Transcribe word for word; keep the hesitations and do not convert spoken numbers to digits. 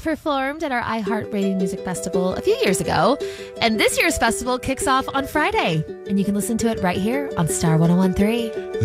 performed at our iHeartRadio Music Festival a few years ago. And this year's festival kicks off on Friday. And you can listen to it right here on Star one oh one three.